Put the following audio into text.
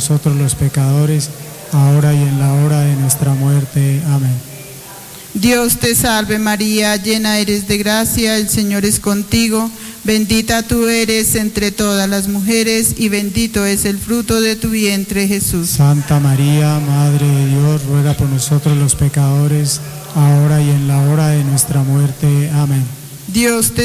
nosotros los pecadores, ahora y en la hora de nuestra muerte. Amén. Dios te salve María, llena eres de gracia, el Señor es contigo, bendita tú eres entre todas las mujeres y bendito es el fruto de tu vientre, Jesús. Santa María, Madre de Dios, ruega por nosotros los pecadores, ahora y en la hora de nuestra muerte. Amén. Dios te